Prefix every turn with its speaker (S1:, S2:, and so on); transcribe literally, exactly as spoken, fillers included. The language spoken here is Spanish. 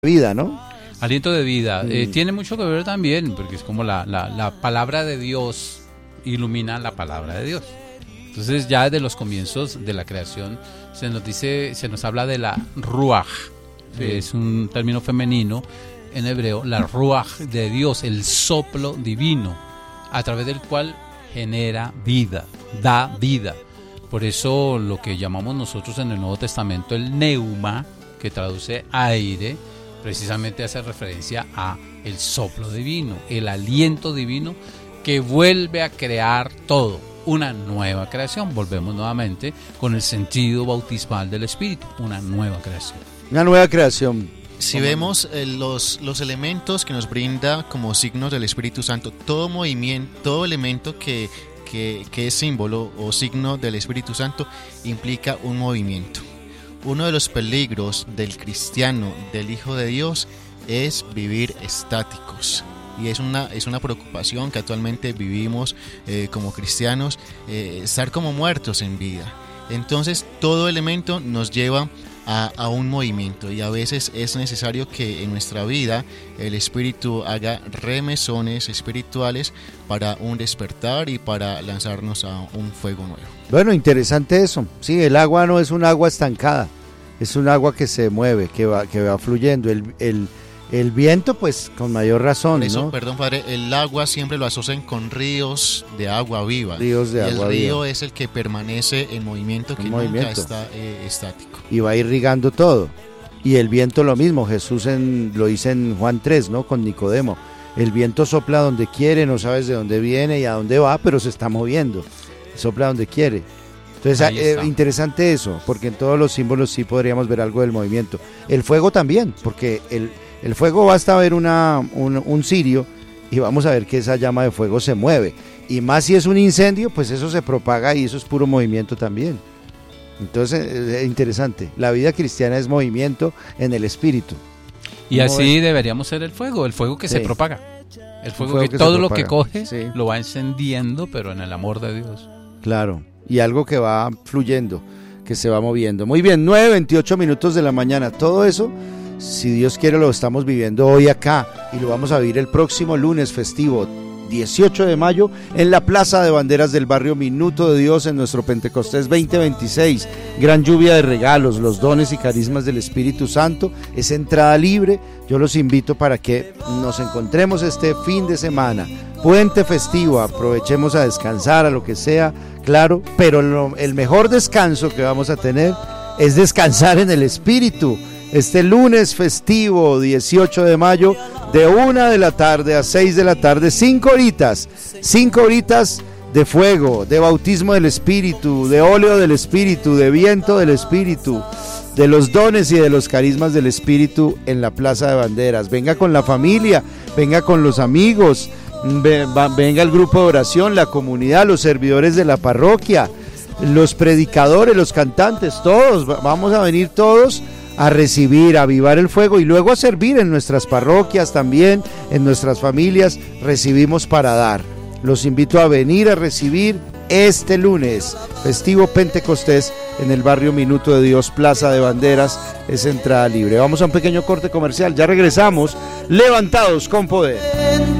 S1: vida, ¿no?
S2: Aliento de vida.
S1: Mm.
S2: Eh, tiene mucho que ver también, porque es como la, la, la palabra de Dios ilumina la palabra de Dios. Entonces ya desde los comienzos de la creación se nos dice, se nos habla de la ruaj,
S1: Sí.
S2: es un término femenino en hebreo, la ruaj de Dios, el soplo divino, a través del cual genera vida, da vida. Por eso lo que llamamos nosotros en el Nuevo Testamento el neuma, que traduce aire, precisamente hace referencia a el soplo divino, el aliento divino que vuelve a crear todo, una nueva creación. Volvemos nuevamente con el sentido bautismal del Espíritu, una nueva creación.
S1: Una nueva creación.
S3: Si vemos eh, los, los elementos que nos brinda como signos del Espíritu Santo, todo movimiento, todo elemento que, que, que es símbolo o signo del Espíritu Santo implica un movimiento. Uno de los peligros del cristiano, del Hijo de Dios, es vivir estáticos. Y es una, es una preocupación que actualmente vivimos eh, como cristianos, eh, estar como muertos en vida. Entonces todo elemento nos lleva a, a un movimiento, y a veces es necesario que en nuestra vida el Espíritu haga remesones espirituales para un despertar y para lanzarnos a un fuego nuevo.
S1: Bueno, interesante eso. Sí, el agua no es un agua estancada, es un agua que se mueve, que va, que va fluyendo. El, el, el viento, pues, con mayor razón,
S3: Por eso,
S1: ¿no?
S3: perdón, padre, el agua siempre lo asocian con ríos de agua viva.
S1: Ríos de
S3: y
S1: agua
S3: el río
S1: viva.
S3: es el que permanece en movimiento, que
S1: En
S3: nunca
S1: movimiento.
S3: está eh, estático.
S1: Y va irrigando todo. Y el viento lo mismo, Jesús en, lo dice en Juan tres, ¿no? Con Nicodemo. El viento sopla donde quiere, no sabes de dónde viene y a dónde va, pero se está moviendo. Sopla donde quiere. Entonces, eh, interesante eso, porque en todos los símbolos sí podríamos ver algo del movimiento. El fuego también, porque el, el fuego, basta ver una, un, un cirio y vamos a ver que esa llama de fuego se mueve. Y más si es un incendio, pues eso se propaga y eso es puro movimiento también. Entonces, es interesante. La vida cristiana es movimiento en el espíritu.
S2: Y así deberíamos ser el fuego, el fuego que
S1: Sí.
S2: se propaga. El fuego,
S1: fuego
S2: que,
S1: que
S2: todo
S1: se
S2: lo que
S1: propaga.
S2: coge
S1: Sí.
S2: lo va encendiendo, pero en el amor de Dios.
S1: Claro, y algo que va fluyendo, que se va moviendo. Muy bien, nueve veintiocho minutos de la mañana. Todo eso, si Dios quiere, lo estamos viviendo hoy acá y lo vamos a vivir el próximo lunes festivo, dieciocho de mayo, en la Plaza de Banderas del barrio Minuto de Dios, en nuestro Pentecostés veinte veintiséis. Gran lluvia de regalos, los dones y carismas del Espíritu Santo. Es entrada libre. Yo los invito para que nos encontremos este fin de semana. Puente festivo, aprovechemos a descansar, a lo que sea, claro, pero lo, el mejor descanso que vamos a tener es descansar en el Espíritu. Este lunes festivo, dieciocho de mayo, de una de la tarde a seis de la tarde, cinco horitas, cinco horitas de fuego, de bautismo del Espíritu, de óleo del Espíritu, de viento del Espíritu, de los dones y de los carismas del Espíritu en la Plaza de Banderas. Venga con la familia, venga con los amigos, venga el grupo de oración, la comunidad, los servidores de la parroquia, los predicadores, los cantantes, todos, vamos a venir todos a recibir, a avivar el fuego y luego a servir en nuestras parroquias también, en nuestras familias, recibimos para dar. Los invito a venir a recibir este lunes, festivo Pentecostés, en el barrio Minuto de Dios, Plaza de Banderas, es entrada libre. Vamos a un pequeño corte comercial, ya regresamos, levantados con poder.